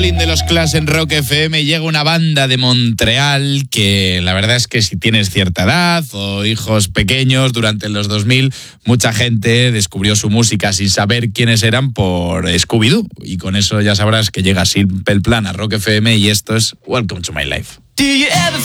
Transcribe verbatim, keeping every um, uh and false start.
Calling de los Clash en Rock F M. Llega una banda de Montreal que la verdad es que si tienes cierta edad o hijos pequeños durante los dos mil, mucha gente descubrió su música sin saber quiénes eran por Scooby-Doo. Y con eso ya sabrás que llega Simple Plan a Rock F M y esto es Welcome to My Life.